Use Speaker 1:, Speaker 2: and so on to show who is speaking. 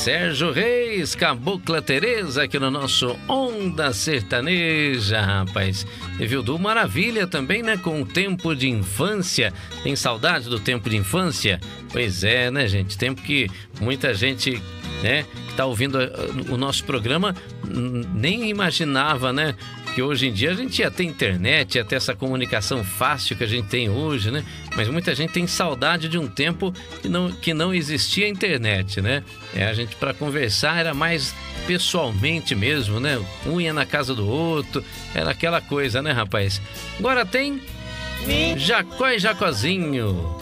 Speaker 1: Sérgio Reis, Cabocla Tereza, aqui no nosso Onda Sertaneja, rapaz. E viu, do Maravilha também, né? Com o Tempo de Infância. Tem saudade do tempo de infância? Pois é, né, gente? Tempo que muita gente, né, que tá ouvindo o nosso programa nem imaginava, né? Que hoje em dia a gente ia ter internet, ia ter essa comunicação fácil que a gente tem hoje, né? Mas muita gente tem saudade de um tempo que não existia internet, né? A gente, para conversar, era mais pessoalmente mesmo, né? Um ia na casa do outro, era aquela coisa, né, rapaz? Agora tem Jacó e Jacozinho.